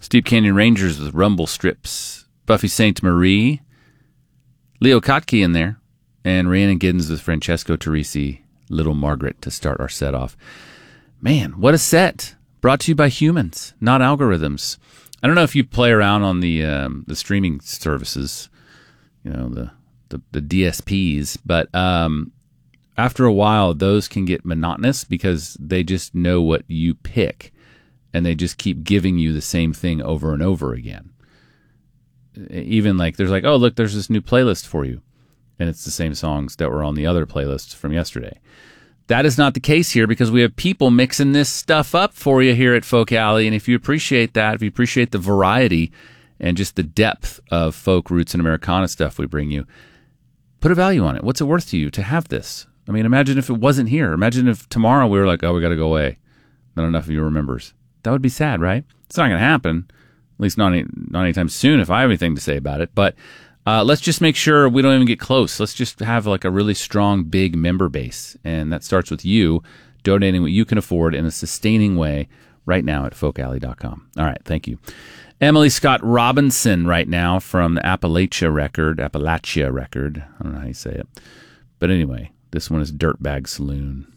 Steep Canyon Rangers with Rumble Strips. Buffy Sainte Marie. Leo Kottke in there. And Rhiannon Giddens with Francesco Teresi, Little Margaret to start our set off. Man, what a set. Brought to you by humans, not algorithms. I don't know if you play around on the streaming services, the DSPs, but after a while, those can get monotonous because they just know what you pick, and they just keep giving you the same thing over and over again. Even like there's like, oh, look, there's this new playlist for you, and it's the same songs that were on the other playlists from yesterday. That is not the case here because we have people mixing this stuff up for you here at Folk Alley, and if you appreciate that, if you appreciate the variety and just the depth of folk, roots, and Americana stuff we bring you, put a value on it. What's it worth to you to have this? I mean, imagine if it wasn't here. Imagine if tomorrow we were like, oh, we got to go away. Not enough of you remembers. That would be sad, right? It's not going to happen, at least not anytime soon if I have anything to say about it. But let's just make sure we don't even get close. Let's just have like a really strong, big member base. And that starts with you donating what you can afford in a sustaining way right now at folkalley.com. All right, thank you. Emily Scott Robinson right now from the Appalachia record. I don't know how you say it. But anyway, this one is Dirtbag Saloon.